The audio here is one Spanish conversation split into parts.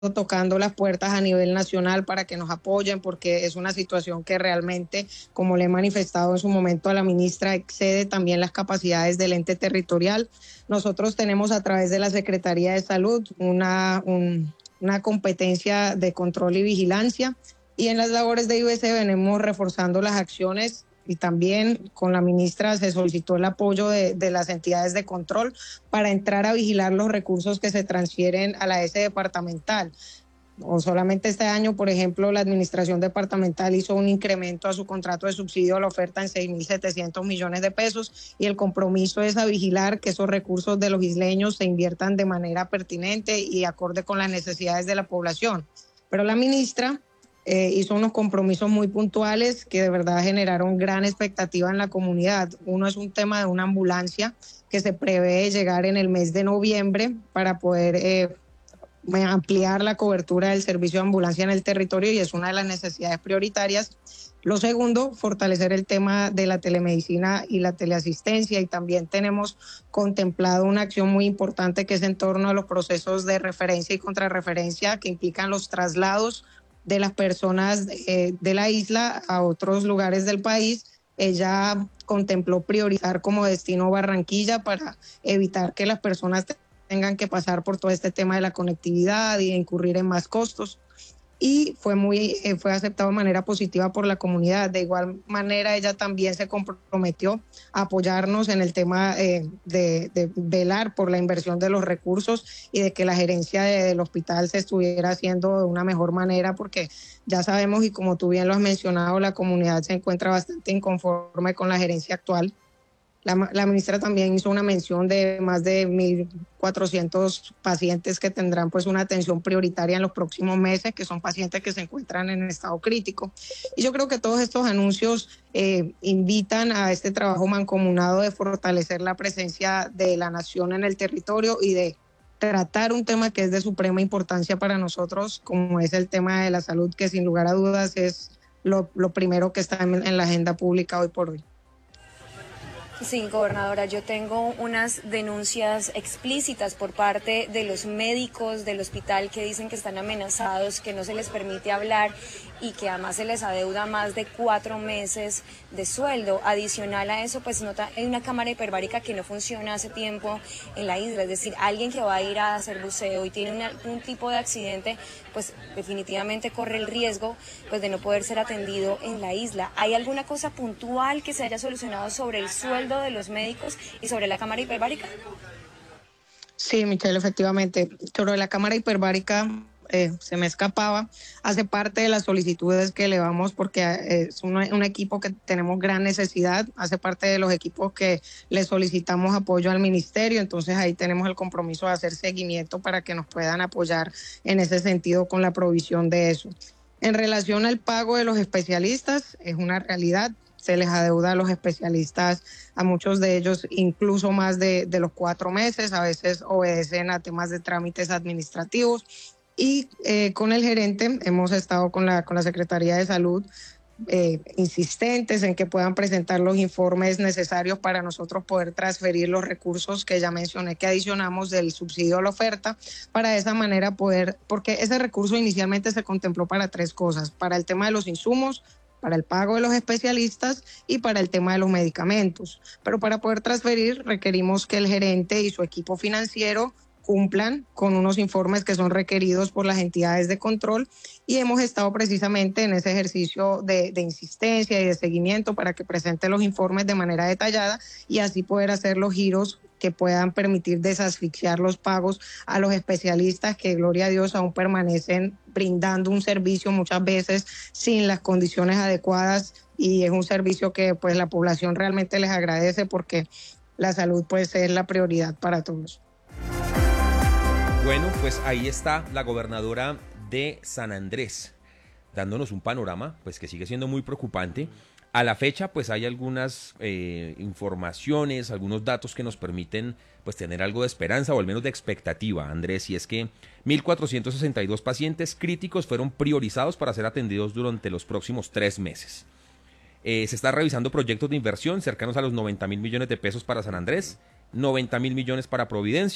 tocando las puertas a nivel nacional para que nos apoyen, porque es una situación que realmente, como le he manifestado en su momento a la ministra, excede también las capacidades del ente territorial. Nosotros tenemos a través de la Secretaría de Salud una competencia de control y vigilancia, y en las labores de IBC venimos reforzando las acciones, y también con la ministra se solicitó el apoyo de las entidades de control para entrar a vigilar los recursos que se transfieren a la S departamental. O solamente este año, por ejemplo, la administración departamental hizo un incremento a su contrato de subsidio a la oferta en 6.700 millones de pesos, y el compromiso es a vigilar que esos recursos de los isleños se inviertan de manera pertinente y acorde con las necesidades de la población. Pero la ministra hizo unos compromisos muy puntuales que de verdad generaron gran expectativa en la comunidad. Uno es un tema de una ambulancia que se prevé llegar en el mes de noviembre para poder ampliar la cobertura del servicio de ambulancia en el territorio, y es una de las necesidades prioritarias. Lo segundo, fortalecer el tema de la telemedicina y la teleasistencia, y también tenemos contemplado una acción muy importante que es en torno a los procesos de referencia y contrarreferencia que implican los traslados de las personas de la isla a otros lugares del país. Ella contempló priorizar como destino Barranquilla para evitar que las personas tengan que pasar por todo este tema de la conectividad y de incurrir en más costos. Y fue aceptado de manera positiva por la comunidad. De igual manera, ella también se comprometió a apoyarnos en el tema de velar por la inversión de los recursos y de que la gerencia del hospital se estuviera haciendo de una mejor manera, porque ya sabemos, y como tú bien lo has mencionado, la comunidad se encuentra bastante inconforme con la gerencia actual. La ministra también hizo una mención de más de 1.400 pacientes que tendrán pues una atención prioritaria en los próximos meses, que son pacientes que se encuentran en estado crítico. Y yo creo que todos estos anuncios invitan a este trabajo mancomunado de fortalecer la presencia de la nación en el territorio y de tratar un tema que es de suprema importancia para nosotros, como es el tema de la salud, que sin lugar a dudas es lo primero que está en la agenda pública hoy por hoy. Sí, gobernadora, yo tengo unas denuncias explícitas por parte de los médicos del hospital que dicen que están amenazados, que no se les permite hablar y que además se les adeuda más de 4 meses de sueldo. Adicional a eso, pues hay una cámara hiperbárica que no funciona hace tiempo en la isla, es decir, alguien que va a ir a hacer buceo y tiene algún tipo de accidente, pues definitivamente corre el riesgo pues de no poder ser atendido en la isla. ¿Hay alguna cosa puntual que se haya solucionado sobre el sueldo de los médicos y sobre la cámara hiperbárica? Sí, Michelle, efectivamente. Sobre la cámara hiperbárica se me escapaba. Hace parte de las solicitudes que elevamos porque es un equipo que tenemos gran necesidad. Hace parte de los equipos que le solicitamos apoyo al ministerio. Entonces ahí tenemos el compromiso de hacer seguimiento para que nos puedan apoyar en ese sentido con la provisión de eso. En relación al pago de los especialistas, es una realidad. Se les adeuda a los especialistas, a muchos de ellos incluso más de los 4 meses, a veces obedecen a temas de trámites administrativos, y con el gerente hemos estado con la Secretaría de Salud insistentes en que puedan presentar los informes necesarios para nosotros poder transferir los recursos que ya mencioné que adicionamos del subsidio a la oferta, para de esa manera poder, porque ese recurso inicialmente se contempló para 3 cosas: para el tema de los insumos, para el pago de los especialistas y para el tema de los medicamentos. Pero para poder transferir requerimos que el gerente y su equipo financiero cumplan con unos informes que son requeridos por las entidades de control, y hemos estado precisamente en ese ejercicio de insistencia y de seguimiento para que presente los informes de manera detallada y así poder hacer los giros que puedan permitir desasfixiar los pagos a los especialistas que, gloria a Dios, aún permanecen brindando un servicio muchas veces sin las condiciones adecuadas, y es un servicio que pues la población realmente les agradece, porque la salud pues es la prioridad para todos. Bueno, pues ahí está la gobernadora de San Andrés, dándonos un panorama pues que sigue siendo muy preocupante. A la fecha pues hay algunas informaciones, algunos datos que nos permiten pues tener algo de esperanza o al menos de expectativa, Andrés, y es que 1.462 pacientes críticos fueron priorizados para ser atendidos durante los próximos 3 meses. Se está revisando proyectos de inversión cercanos a los 90.000 millones de pesos para San Andrés, 90.000 millones para Providencia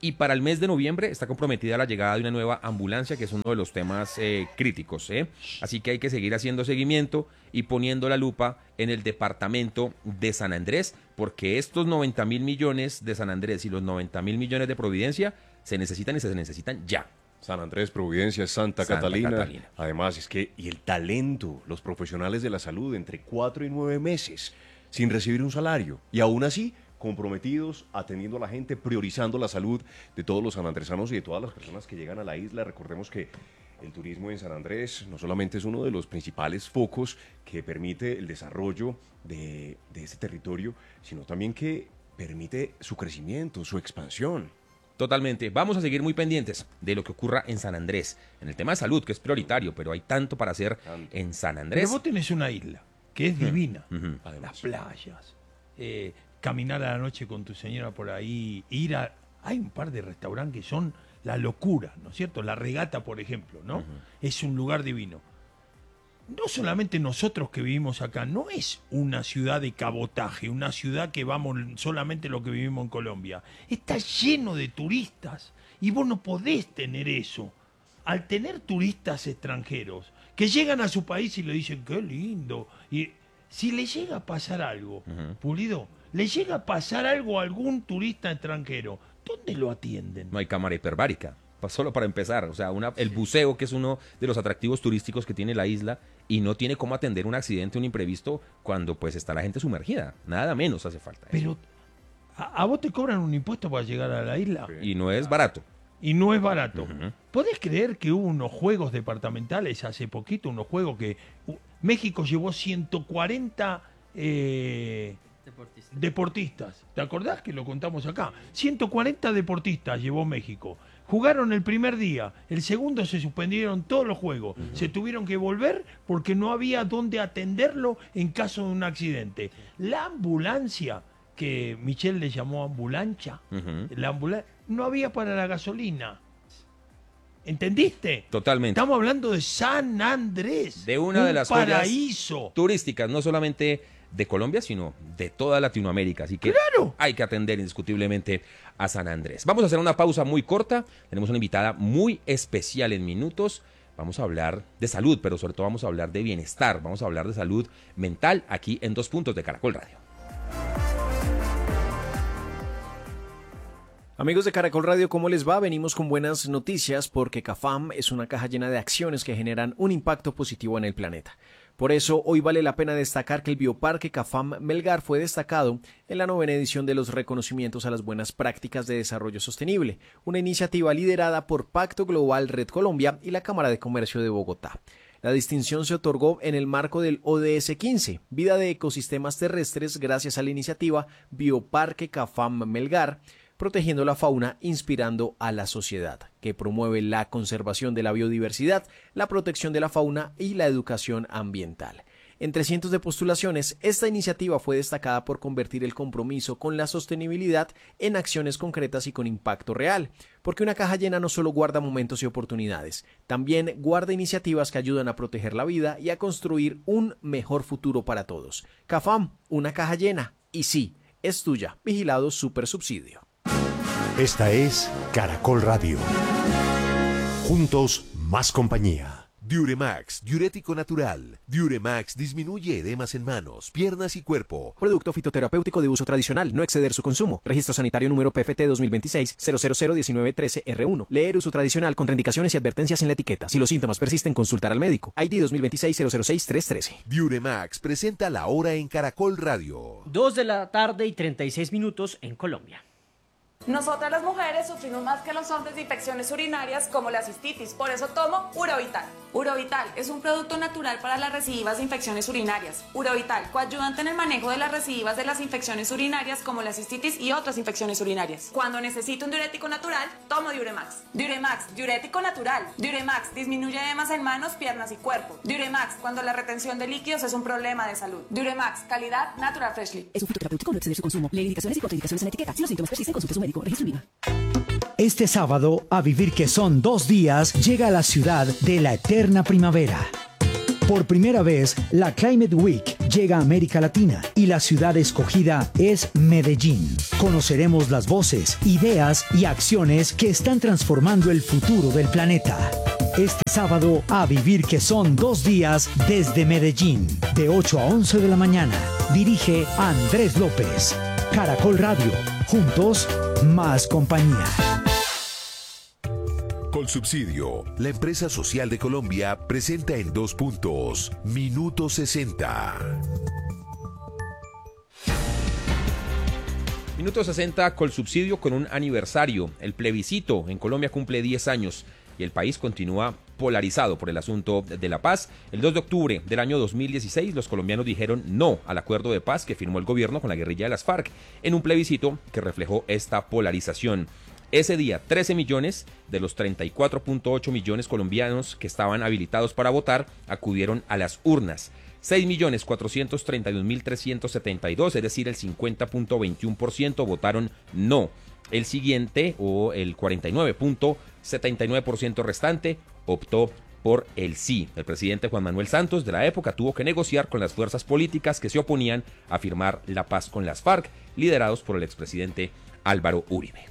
Y para el mes de noviembre está comprometida la llegada de una nueva ambulancia, que es uno de los temas críticos. Así que hay que seguir haciendo seguimiento y poniendo la lupa en el departamento de San Andrés, porque estos 90.000 millones de San Andrés y los 90.000 millones de Providencia se necesitan y se necesitan ya. San Andrés, Providencia, Santa Catalina. Además, es que, y el talento, los profesionales de la salud, entre 4 y 9 meses, sin recibir un salario. Y aún así, comprometidos, atendiendo a la gente, priorizando la salud de todos los sanandresanos y de todas las personas que llegan a la isla. Recordemos que el turismo en San Andrés no solamente es uno de los principales focos que permite el desarrollo de ese territorio, sino también que permite su crecimiento, su expansión. Totalmente. Vamos a seguir muy pendientes de lo que ocurra en San Andrés, en el tema de salud, que es prioritario, pero hay tanto para hacer en San Andrés. Pero vos tenés una isla que es divina, las playas, caminar a la noche con tu señora por ahí, hay un par de restaurantes que son la locura, ¿no es cierto? La Regata, por ejemplo, ¿no? Es un lugar divino. No solamente nosotros que vivimos acá, no es una ciudad de cabotaje, una ciudad que vamos solamente lo que vivimos en Colombia. Está lleno de turistas y vos no podés tener eso. Al tener turistas extranjeros que llegan a su país y le dicen, qué lindo, y si le llega a pasar algo, Pulido, le llega a pasar algo a algún turista extranjero, ¿dónde lo atienden? No hay cámara hiperbárica, solo para empezar. O sea, el buceo, que es uno de los atractivos turísticos que tiene la isla, y no tiene cómo atender un accidente, un imprevisto, cuando pues está la gente sumergida. Nada menos hace falta. Pero, ¿a vos te cobran un impuesto para llegar a la isla? Y no es barato. Y no es barato. ¿Podés creer que hubo unos juegos departamentales hace poquito? Unos juegos que México llevó 140 deportistas. ¿Te acordás que lo contamos acá? 140 deportistas llevó México. Jugaron el primer día, el segundo se suspendieron todos los juegos. Se tuvieron que volver porque no había dónde atenderlo en caso de un accidente. La ambulancia, que Michelle le llamó ambulancia, no había para la gasolina. ¿Entendiste? Totalmente. Estamos hablando de San Andrés, de una de las paraíso joyas turísticas, no solamente de Colombia, sino de toda Latinoamérica. Así que hay que atender indiscutiblemente a San Andrés. Vamos a hacer una pausa muy corta. Tenemos una invitada muy especial en minutos. Vamos a hablar de salud, pero sobre todo vamos a hablar de bienestar. Vamos a hablar de salud mental aquí en 2 Puntos de Caracol Radio. Amigos de Caracol Radio, ¿cómo les va? Venimos con buenas noticias porque CAFAM es una caja llena de acciones que generan un impacto positivo en el planeta. Por eso, hoy vale la pena destacar que el Bioparque CAFAM Melgar fue destacado en la 9ª edición de los reconocimientos a las buenas prácticas de desarrollo sostenible, una iniciativa liderada por Pacto Global Red Colombia y la Cámara de Comercio de Bogotá. La distinción se otorgó en el marco del ODS 15, Vida de Ecosistemas Terrestres, gracias a la iniciativa Bioparque CAFAM Melgar, protegiendo la fauna, inspirando a la sociedad, que promueve la conservación de la biodiversidad, la protección de la fauna y la educación ambiental. Entre cientos de postulaciones, esta iniciativa fue destacada por convertir el compromiso con la sostenibilidad en acciones concretas y con impacto real, porque una caja llena no solo guarda momentos y oportunidades, también guarda iniciativas que ayudan a proteger la vida y a construir un mejor futuro para todos. CAFAM, una caja llena, y sí, es tuya. Vigilado Supersubsidio. Esta es Caracol Radio. Juntos, más compañía. Diuremax, diurético natural. Diuremax disminuye edemas en manos, piernas y cuerpo. Producto fitoterapéutico de uso tradicional, no exceder su consumo. Registro sanitario número PFT 2026-0001913-R1. Leer uso tradicional, contraindicaciones y advertencias en la etiqueta. Si los síntomas persisten, consultar al médico. ID 2026-006-313. Diuremax presenta la hora en Caracol Radio. 2:36 p.m. en Colombia. Nosotras las mujeres sufrimos más que los hombres de infecciones urinarias como la cistitis, por eso tomo Urovital. Urovital es un producto natural para las recidivas de infecciones urinarias. Urovital, coayudante en el manejo de las recidivas de las infecciones urinarias como la cistitis y otras infecciones urinarias. Cuando necesito un diurético natural, tomo Diuremax. Diuremax, diurético natural. Diuremax disminuye edemas en manos, piernas y cuerpo. Diuremax, cuando la retención de líquidos es un problema de salud. Diuremax, calidad Natural Freshly. Es un fitoterapéutico, no exceder su consumo. Lee indicaciones y contraindicaciones en la etiqueta. Si los síntomas persisten, consulte a su médico. Registro INVIMA. Este sábado, a vivir que son 2 días, llega a la ciudad de la eterna primavera. Por primera vez, la Climate Week llega a América Latina y la ciudad escogida es Medellín. Conoceremos las voces, ideas y acciones que están transformando el futuro del planeta. Este sábado, a vivir que son 2 días desde Medellín, de 8 a 11 de la mañana. Dirige Andrés López. Caracol Radio. Juntos, más compañía. Colsubsidio, la empresa social de Colombia, presenta en 2 puntos, Minuto 60. Minuto 60, Colsubsidio con un aniversario. El plebiscito en Colombia cumple 10 años y el país continúa polarizado por el asunto de la paz. El 2 de octubre del año 2016, los colombianos dijeron no al acuerdo de paz que firmó el gobierno con la guerrilla de las FARC en un plebiscito que reflejó esta polarización. Ese día, 13 millones de los 34.8 millones colombianos que estaban habilitados para votar acudieron a las urnas. 6.431.372, es decir, el 50.21% votaron no. El siguiente, o el 49.79% restante, optó por el sí. El presidente Juan Manuel Santos de la época tuvo que negociar con las fuerzas políticas que se oponían a firmar la paz con las FARC, liderados por el expresidente Álvaro Uribe.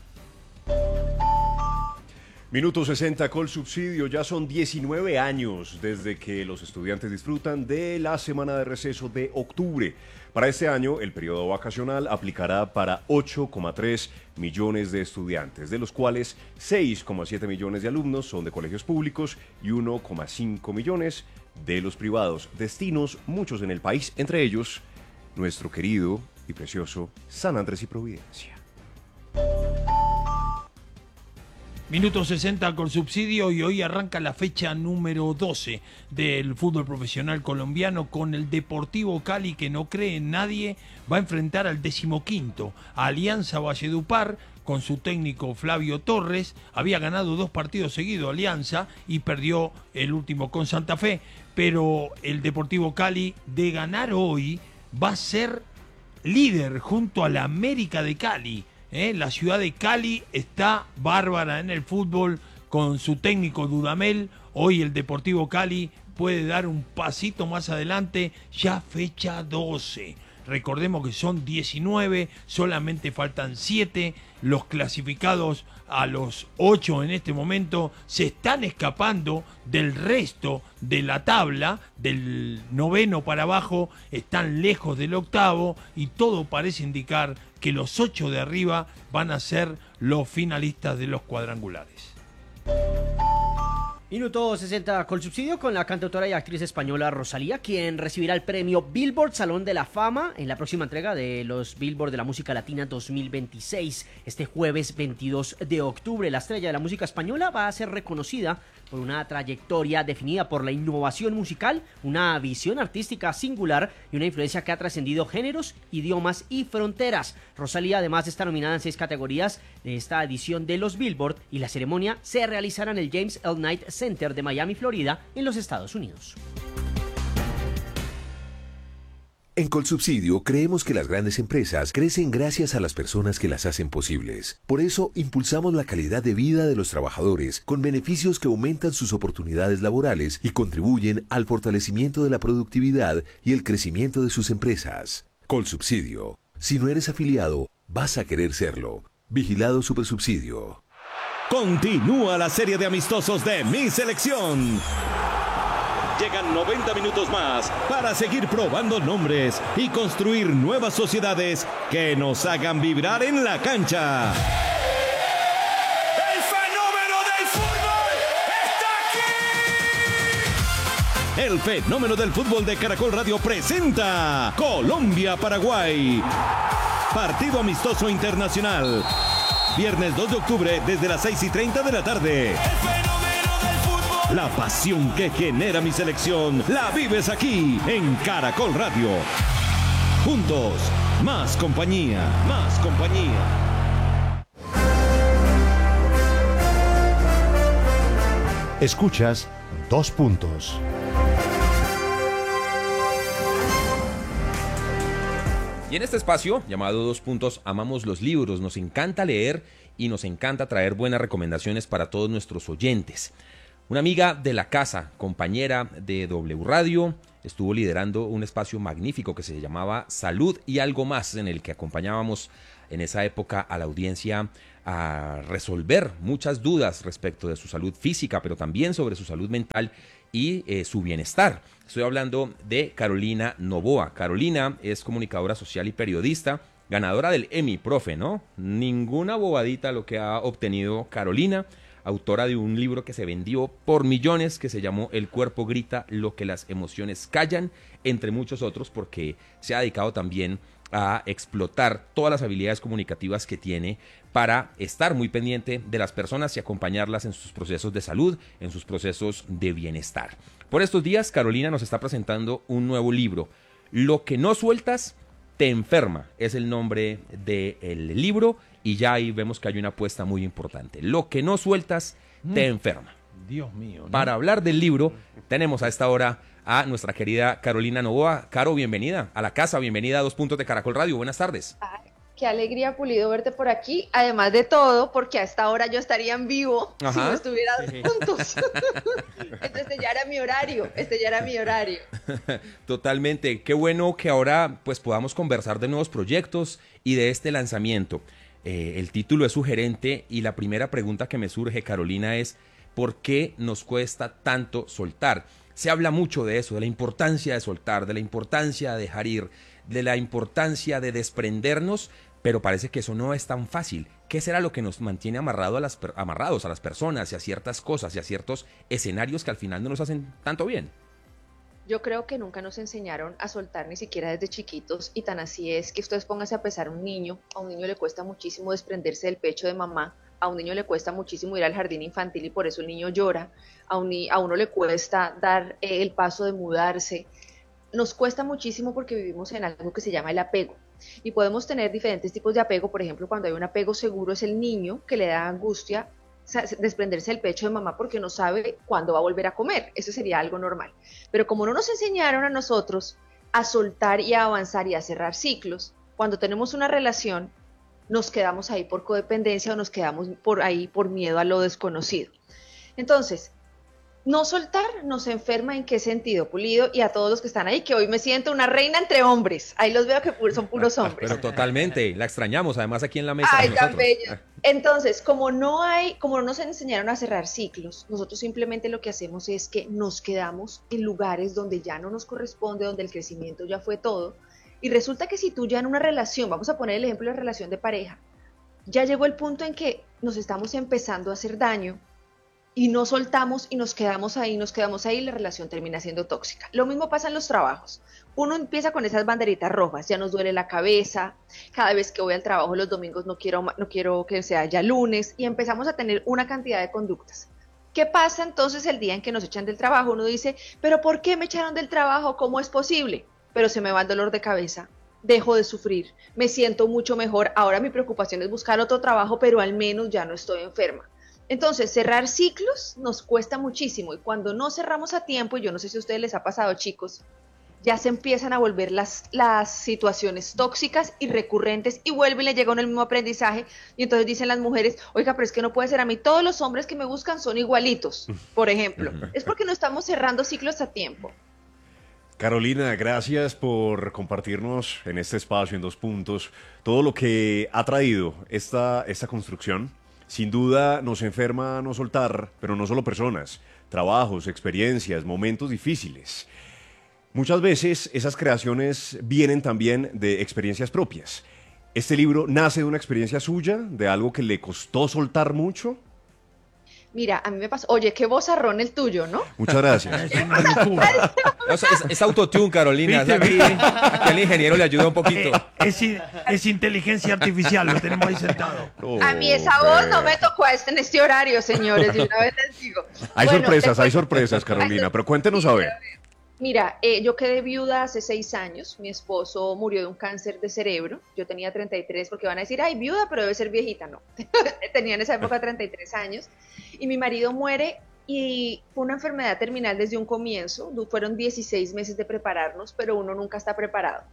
Minuto 60, Colsubsidio. Ya son 19 años desde que los estudiantes disfrutan de la semana de receso de octubre. Para este año, el periodo vacacional aplicará para 8,3 millones de estudiantes, de los cuales 6,7 millones de alumnos son de colegios públicos y 1,5 millones de los privados. Destinos muchos en el país, entre ellos nuestro querido y precioso San Andrés y Providencia. Minuto 60 Colsubsidio y hoy arranca la fecha número 12 del fútbol profesional colombiano con el Deportivo Cali, que no cree en nadie, va a enfrentar al 15º, a Alianza Valledupar, con su técnico Flavio Torres. Había ganado 2 partidos seguidos Alianza y perdió el último con Santa Fe, pero el Deportivo Cali, de ganar hoy, va a ser líder junto a la América de Cali. La ciudad de Cali está bárbara en el fútbol con su técnico Dudamel. Hoy el Deportivo Cali puede dar un pasito más adelante, ya fecha 12. Recordemos que son 19, solamente faltan 7. Los clasificados a los 8 en este momento se están escapando del resto de la tabla, del 9º para abajo, están lejos del 8º y todo parece indicar que los 8 de arriba van a ser los finalistas de los cuadrangulares. Minuto 60 Colsubsidio con la cantautora y actriz española Rosalía, quien recibirá el premio Billboard Salón de la Fama en la próxima entrega de los Billboard de la Música Latina 2026. Este jueves 22 de octubre, la estrella de la música española va a ser reconocida por una trayectoria definida por la innovación musical, una visión artística singular y una influencia que ha trascendido géneros, idiomas y fronteras. Rosalía además está nominada en 6 categorías de esta edición de los Billboard y la ceremonia se realizará en el James L. Knight Center de Miami, Florida, en los Estados Unidos. En Colsubsidio creemos que las grandes empresas crecen gracias a las personas que las hacen posibles. Por eso impulsamos la calidad de vida de los trabajadores con beneficios que aumentan sus oportunidades laborales y contribuyen al fortalecimiento de la productividad y el crecimiento de sus empresas. Colsubsidio. Si no eres afiliado, vas a querer serlo. Vigilado Supersubsidio. Continúa la serie de amistosos de Mi Selección. Llegan 90 minutos más para seguir probando nombres y construir nuevas sociedades que nos hagan vibrar en la cancha. ¡El fenómeno del fútbol está aquí! El fenómeno del fútbol de Caracol Radio presenta Colombia-Paraguay. Partido amistoso internacional. Viernes 2 de octubre desde las 6:30 de la tarde. La pasión que genera Mi Selección la vives aquí en Caracol Radio. Juntos, más compañía, más compañía. Escuchas 2 puntos. Y en este espacio, llamado 2 puntos, amamos los libros, nos encanta leer y nos encanta traer buenas recomendaciones para todos nuestros oyentes. Una amiga de la casa, compañera de W Radio, estuvo liderando un espacio magnífico que se llamaba Salud y Algo Más, en el que acompañábamos en esa época a la audiencia a resolver muchas dudas respecto de su salud física, pero también sobre su salud mental y su bienestar. Estoy hablando de Carolina Noboa. Carolina es comunicadora social y periodista, ganadora del Emmy, profe, ¿no? Ninguna bobadita lo que ha obtenido Carolina, autora de un libro que se vendió por millones, que se llamó El cuerpo grita lo que las emociones callan, entre muchos otros, porque se ha dedicado también a explotar todas las habilidades comunicativas que tiene para estar muy pendiente de las personas y acompañarlas en sus procesos de salud, en sus procesos de bienestar. Por estos días, Carolina nos está presentando un nuevo libro, Lo que no sueltas te enferma, es el nombre del libro, y ya ahí vemos que hay una apuesta muy importante. Lo que no sueltas te enferma. Dios mío, ¿no? Para hablar del libro, tenemos a esta hora a nuestra querida Carolina Noboa. Caro, bienvenida a la casa, bienvenida a 2 Puntos de Caracol Radio. Buenas tardes. Ay, qué alegría, Pulido, verte por aquí. Además de todo, porque a esta hora yo estaría en vivo. Ajá. Si no estuviera 2 Puntos. Entonces este ya era mi horario. Totalmente. Qué bueno que ahora pues podamos conversar de nuevos proyectos y de este lanzamiento. El título es sugerente y la primera pregunta que me surge, Carolina, es ¿por qué nos cuesta tanto soltar? Se habla mucho de eso, de la importancia de soltar, de la importancia de dejar ir, de la importancia de desprendernos, pero parece que eso no es tan fácil. ¿Qué será lo que nos mantiene amarrados a las personas y a ciertas cosas y a ciertos escenarios que al final no nos hacen tanto bien? Yo creo que nunca nos enseñaron a soltar ni siquiera desde chiquitos, y tan así es que ustedes pónganse a pesar a un niño le cuesta muchísimo desprenderse del pecho de mamá, a un niño le cuesta muchísimo ir al jardín infantil y por eso el niño llora, a uno le cuesta dar el paso de mudarse, nos cuesta muchísimo porque vivimos en algo que se llama el apego, y podemos tener diferentes tipos de apego. Por ejemplo, cuando hay un apego seguro es el niño que le da angustia desprenderse del pecho de mamá porque no sabe cuándo va a volver a comer, eso sería algo normal, pero como no nos enseñaron a nosotros a soltar y a avanzar y a cerrar ciclos, cuando tenemos una relación nos quedamos ahí por codependencia o nos quedamos por ahí por miedo a lo desconocido. Entonces, no soltar nos enferma. ¿En qué sentido, Pulido? Y a todos los que están ahí, que hoy me siento una reina entre hombres. Ahí los veo que son puros hombres. Pero totalmente, la extrañamos además aquí en la mesa. Ay, tan bella. Entonces, como no nos enseñaron a cerrar ciclos, nosotros simplemente lo que hacemos es que nos quedamos en lugares donde ya no nos corresponde, donde el crecimiento ya fue todo. Y resulta que si tú ya en una relación, vamos a poner el ejemplo de relación de pareja, ya llegó el punto en que nos estamos empezando a hacer daño y no soltamos y nos quedamos ahí, la relación termina siendo tóxica. Lo mismo pasa en los trabajos. Uno empieza con esas banderitas rojas, ya nos duele la cabeza, cada vez que voy al trabajo los domingos no quiero que sea ya lunes, y empezamos a tener una cantidad de conductas. ¿Qué pasa entonces el día en que nos echan del trabajo? Uno dice, ¿pero por qué me echaron del trabajo? ¿Cómo es posible? Pero se me va el dolor de cabeza, dejo de sufrir, me siento mucho mejor, ahora mi preocupación es buscar otro trabajo, pero al menos ya no estoy enferma. Entonces, cerrar ciclos nos cuesta muchísimo, y cuando no cerramos a tiempo, y yo no sé si a ustedes les ha pasado, chicos, ya se empiezan a volver las situaciones tóxicas y recurrentes, y vuelve y le llega uno el mismo aprendizaje, y entonces dicen las mujeres, oiga, pero es que no puede ser, a mí todos los hombres que me buscan son igualitos, por ejemplo. Es porque no estamos cerrando ciclos a tiempo. Carolina, gracias por compartirnos en este espacio, en 2 Puntos, todo lo que ha traído esta construcción. Sin duda nos enferma no soltar, pero no solo personas, trabajos, experiencias, momentos difíciles. Muchas veces esas creaciones vienen también de experiencias propias. ¿Este libro nace de una experiencia suya, de algo que le costó soltar mucho? Mira, a mí me pasó, oye, qué vozarrón el tuyo, ¿no? Muchas gracias. Es autotune, Carolina. Aquí el ingeniero le ayuda un poquito. Es inteligencia artificial, lo tenemos ahí sentado. A mí esa voz no me tocó en este horario, señores, de una vez les digo. Hay sorpresas, Carolina, pero cuéntenos a ver. Mira, yo quedé viuda hace 6 años, mi esposo murió de un cáncer de cerebro, yo tenía 33, porque van a decir, ay, viuda, pero debe ser viejita, no, tenía en esa época 33 años, y mi marido muere, y fue una enfermedad terminal desde un comienzo, fueron 16 meses de prepararnos, pero uno nunca está preparado.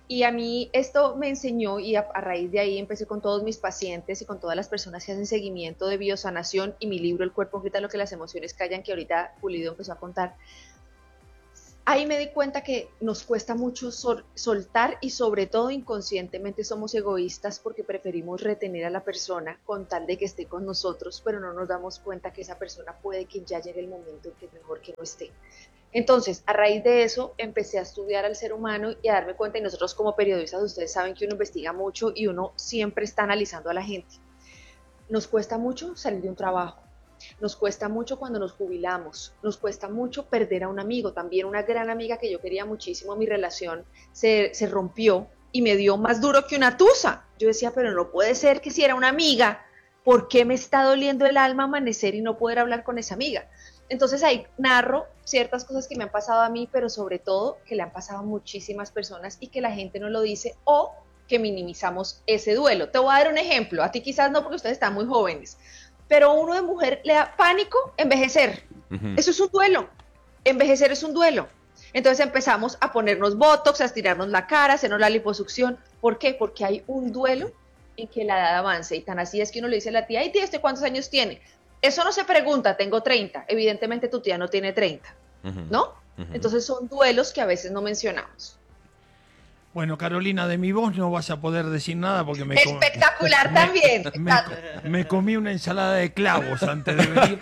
Y a mí esto me enseñó y a raíz de ahí empecé con todos mis pacientes y con todas las personas que hacen seguimiento de biosanación y mi libro El cuerpo grita lo que las emociones callan, que ahorita Pulido empezó a contar. Ahí me di cuenta que nos cuesta mucho soltar y sobre todo inconscientemente somos egoístas porque preferimos retener a la persona con tal de que esté con nosotros, pero no nos damos cuenta que esa persona puede que ya llegue el momento en que es mejor que no esté. Entonces, a raíz de eso, empecé a estudiar al ser humano y a darme cuenta, y nosotros como periodistas, ustedes saben que uno investiga mucho y uno siempre está analizando a la gente. Nos cuesta mucho salir de un trabajo. Nos cuesta mucho cuando nos jubilamos, nos cuesta mucho perder a un amigo, también una gran amiga que yo quería muchísimo, mi relación se rompió y me dio más duro que una tusa. Yo decía, pero no puede ser que si era una amiga, ¿por qué me está doliendo el alma amanecer y no poder hablar con esa amiga? Entonces ahí narro ciertas cosas que me han pasado a mí, pero sobre todo que le han pasado a muchísimas personas y que la gente no lo dice o que minimizamos ese duelo. Te voy a dar un ejemplo, a ti quizás no porque ustedes están muy jóvenes, pero uno de mujer le da pánico envejecer. Eso es un duelo. Envejecer es un duelo. Entonces empezamos a ponernos botox, a estirarnos la cara, a hacernos la liposucción. ¿Por qué? Porque hay un duelo en que la edad avance. Y tan así es que uno le dice a la tía, ay tía, ¿usted cuántos años tiene? Eso no se pregunta, tengo 30. Evidentemente tu tía no tiene 30, ¿no? Entonces son duelos que a veces no mencionamos. Bueno, Carolina, de mi voz no vas a poder decir nada porque me... Espectacular también. Me comí una ensalada de clavos antes de venir.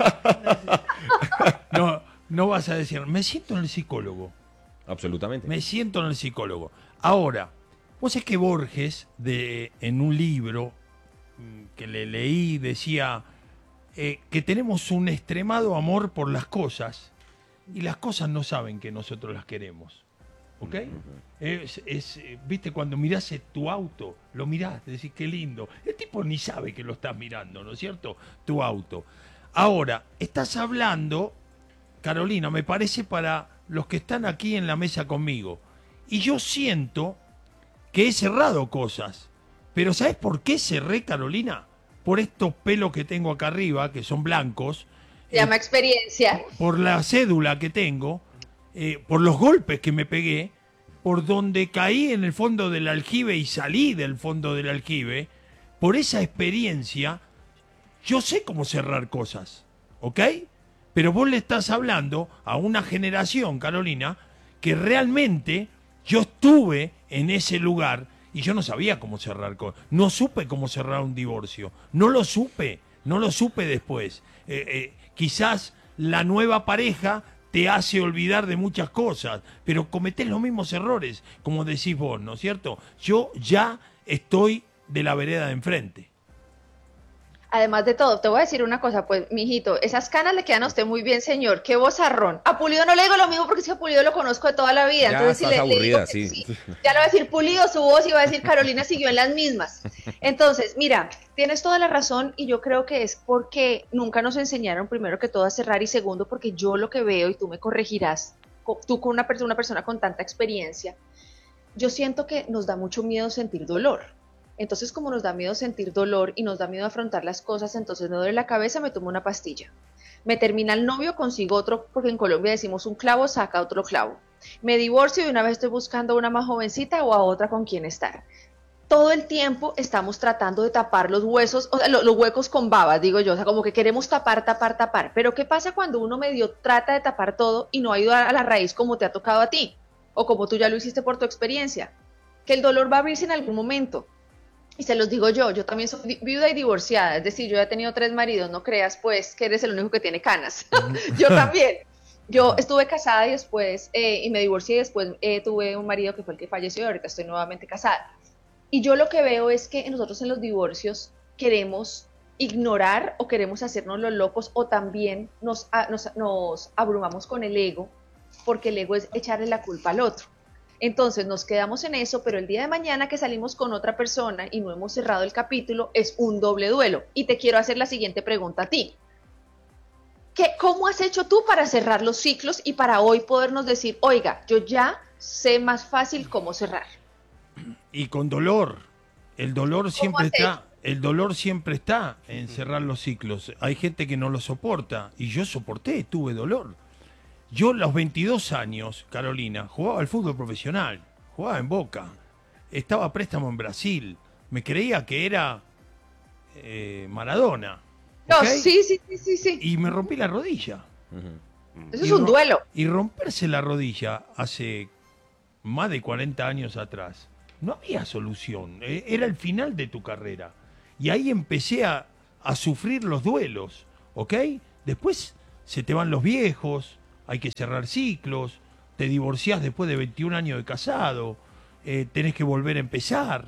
No vas a decir. Me siento en el psicólogo. Absolutamente. Me siento en el psicólogo. Ahora, vos es que Borges, en un libro que le leí, decía que tenemos un extremado amor por las cosas y las cosas no saben que nosotros las queremos. ¿Ok? Viste, cuando mirás tu auto, lo mirás, decís qué lindo. El tipo ni sabe que lo estás mirando, ¿no es cierto? Tu auto. Ahora, estás hablando, Carolina, me parece para los que están aquí en la mesa conmigo. Y yo siento que he cerrado cosas. Pero ¿sabes por qué cerré, Carolina? Por estos pelos que tengo acá arriba, que son blancos. Se llama experiencia. Por la cédula que tengo. Por los golpes que me pegué, por donde caí en el fondo del aljibe y salí del fondo del aljibe, por esa experiencia, yo sé cómo cerrar cosas, ¿ok? Pero vos le estás hablando a una generación, Carolina, que realmente yo estuve en ese lugar y yo no sabía cómo cerrar cosas. No supe cómo cerrar un divorcio, no lo supe después. Quizás la nueva pareja te hace olvidar de muchas cosas, pero cometés los mismos errores, como decís vos, ¿no es cierto? Yo ya estoy de la vereda de enfrente. Además de todo, te voy a decir una cosa, pues, mijito, esas canas le quedan a usted muy bien, señor, qué vozarrón. A Pulido no le digo lo mismo porque es que a Pulido lo conozco de toda la vida. Ya entonces, estás aburrida, sí. sí. Ya le va a decir Pulido su voz y va a decir Carolina siguió en las mismas. Entonces, mira, tienes toda la razón y yo creo que es porque nunca nos enseñaron, primero que todo, a cerrar y segundo, porque yo lo que veo, y tú me corregirás, tú con una persona con tanta experiencia, yo siento que nos da mucho miedo sentir dolor. Entonces, como nos da miedo sentir dolor y nos da miedo afrontar las cosas, entonces me duele la cabeza, me tomo una pastilla. Me termina el novio, consigo otro, porque en Colombia decimos un clavo saca otro clavo. Me divorcio y una vez estoy buscando a una más jovencita o a otra con quien estar. Todo el tiempo estamos tratando de tapar los huesos, o sea, los huecos con babas, digo yo, o sea, como que queremos tapar. Pero ¿qué pasa cuando uno medio trata de tapar todo y no ha ido a la raíz como te ha tocado a ti? O como tú ya lo hiciste por tu experiencia. Que el dolor va a abrirse en algún momento. Y se los digo yo también soy viuda y divorciada, es decir, yo ya he tenido 3 maridos, no creas pues que eres el único que tiene canas. Yo también. Yo estuve casada y después, y me divorcié y después tuve un marido que fue el que falleció y ahorita estoy nuevamente casada. Y yo lo que veo es que nosotros en los divorcios queremos ignorar o queremos hacernos los locos o también nos abrumamos con el ego, porque el ego es echarle la culpa al otro. Entonces nos quedamos en eso, pero el día de mañana que salimos con otra persona y no hemos cerrado el capítulo, es un doble duelo. Y te quiero hacer la siguiente pregunta a ti. ¿Cómo has hecho tú para cerrar los ciclos y para hoy podernos decir, oiga, yo ya sé más fácil cómo cerrar? Y con dolor. El dolor siempre está. El dolor siempre está en cerrar los ciclos. Hay gente que no lo soporta y yo soporté, tuve dolor. Yo a los 22 años, Carolina, jugaba al fútbol profesional, jugaba en Boca. estaba a préstamo en Brasil. Me creía que era Maradona. No, ¿okay? Sí. Y me rompí la rodilla. Eso es un duelo. Y romperse la rodilla hace más de 40 años atrás, no había solución. Era el final de tu carrera. Y ahí empecé a sufrir los duelos, ¿ok? Después se te van los viejos, hay que cerrar ciclos, te divorciás después de 21 años de casado, tenés que volver a empezar,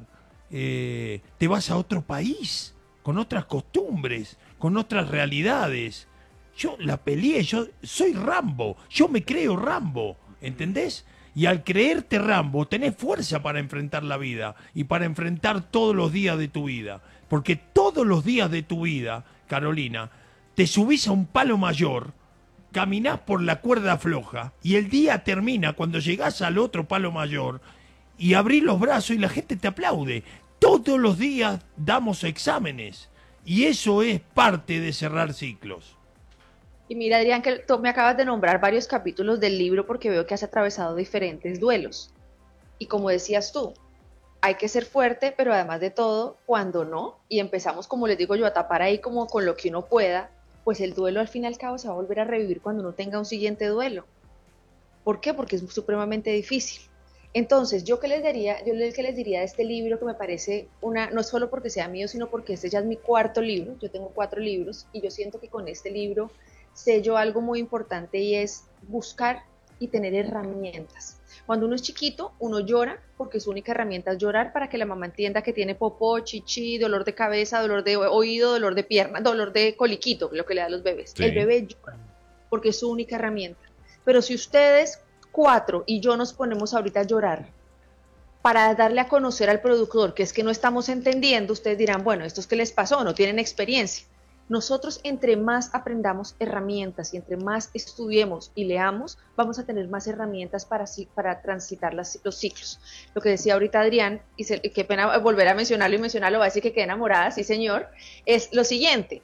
te vas a otro país, con otras costumbres, con otras realidades. Yo la peleé, yo soy Rambo, yo me creo Rambo, ¿entendés? Y al creerte Rambo, tenés fuerza para enfrentar la vida y para enfrentar todos los días de tu vida. Porque todos los días de tu vida, Carolina, te subís a un palo mayor, caminás por la cuerda floja y el día termina cuando llegás al otro palo mayor y abrís los brazos y la gente te aplaude. Todos los días damos exámenes y eso es parte de cerrar ciclos. Y mira, Adrián, que tú me acabas de nombrar varios capítulos del libro porque veo que has atravesado diferentes duelos. Y como decías tú, hay que ser fuerte, pero además de todo, cuando no, y empezamos, como les digo yo, a tapar ahí como con lo que uno pueda, pues el duelo al fin y al cabo se va a volver a revivir cuando uno tenga un siguiente duelo. ¿Por qué? Porque es supremamente difícil. Entonces, yo que les diría de este libro que me parece no solo porque sea mío, sino porque este ya es mi cuarto libro, yo tengo 4 libros, y yo siento que con este libro sé yo algo muy importante y es buscar y tener herramientas. Cuando uno es chiquito, uno llora porque su única herramienta es llorar para que la mamá entienda que tiene popó, chichi, dolor de cabeza, dolor de oído, dolor de pierna, dolor de coliquito, lo que le da a los bebés. Sí. El bebé llora porque es su única herramienta. Pero si ustedes 4 y yo nos ponemos ahorita a llorar para darle a conocer al productor que es que no estamos entendiendo, ustedes dirán, bueno, ¿esto es qué les pasó? No tienen experiencia. Nosotros entre más aprendamos herramientas y entre más estudiemos y leamos, vamos a tener más herramientas para transitar los ciclos. Lo que decía ahorita Adrián, y qué pena volver a mencionarlo, va a decir que quedé enamorada, sí señor, es lo siguiente.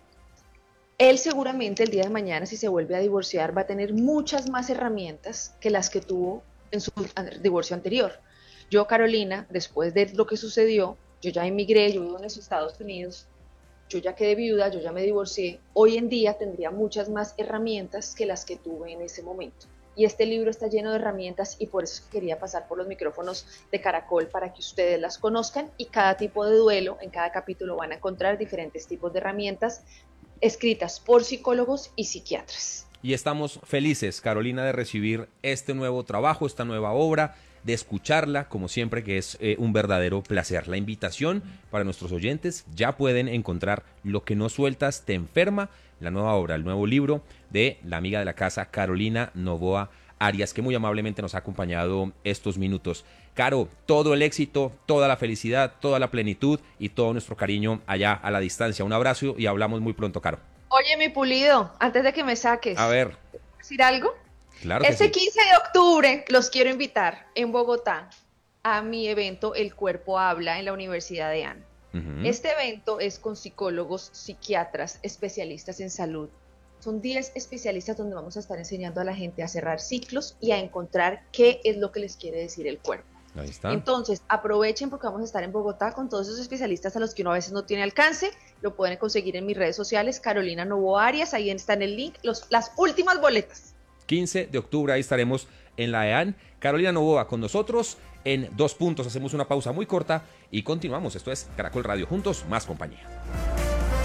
Él seguramente el día de mañana, si se vuelve a divorciar, va a tener muchas más herramientas que las que tuvo en su divorcio anterior. Yo, Carolina, después de lo que sucedió, yo ya emigré, yo vivo en los Estados Unidos, yo ya quedé viuda, yo ya me divorcié, hoy en día tendría muchas más herramientas que las que tuve en ese momento. Y este libro está lleno de herramientas y por eso quería pasar por los micrófonos de Caracol para que ustedes las conozcan y cada tipo de duelo, en cada capítulo van a encontrar diferentes tipos de herramientas escritas por psicólogos y psiquiatras. Y estamos felices, Carolina, de recibir este nuevo trabajo, esta nueva obra, de escucharla, como siempre, que es un verdadero placer. La invitación para nuestros oyentes, ya pueden encontrar Lo que no sueltas te enferma, la nueva obra, el nuevo libro de la amiga de la casa, Carolina Novoa Arias, que muy amablemente nos ha acompañado estos minutos. Caro, todo el éxito, toda la felicidad, toda la plenitud y todo nuestro cariño allá a la distancia. Un abrazo y hablamos muy pronto, Caro. Oye, mi pulido, antes de que me saques, a ver, ¿decir algo? Claro este sí. 15 de octubre los quiero invitar en Bogotá a mi evento El Cuerpo Habla en la Universidad de AN. Este evento es con psicólogos, psiquiatras, especialistas en salud. Son 10 especialistas donde vamos a estar enseñando a la gente a cerrar ciclos y a encontrar qué es lo que les quiere decir el cuerpo. Ahí está. Entonces, aprovechen porque vamos a estar en Bogotá con todos esos especialistas a los que uno a veces no tiene alcance. Lo pueden conseguir en mis redes sociales, Carolina Novoa Arias, ahí está en el link, las últimas boletas. 15 de octubre, ahí estaremos en la EAN. Carolina Novoa con nosotros en 2 puntos. Hacemos una pausa muy corta y continuamos. Esto es Caracol Radio. Juntos, más compañía.